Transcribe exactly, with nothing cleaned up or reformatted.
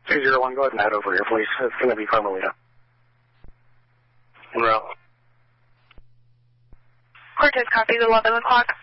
two zero one, go ahead and head over here, please. It's going to be Carmelita. En route. Cortez copies eleven o'clock.